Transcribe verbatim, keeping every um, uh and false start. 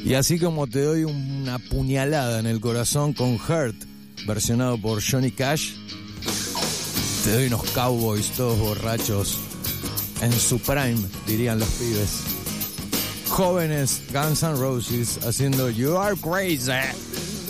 Y así como te doy una puñalada en el corazón con Hurt, versionado por Johnny Cash, te doy unos cowboys todos borrachos en su prime, dirían los pibes. Jóvenes Guns N' Roses haciendo You Are Crazy.